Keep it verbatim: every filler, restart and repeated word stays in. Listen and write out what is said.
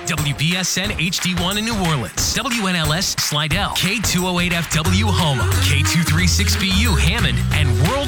W B S N H D one in New Orleans, W N L S Slidell, K two oh eight F W Houma, K two thirty-six B U Hammond, and World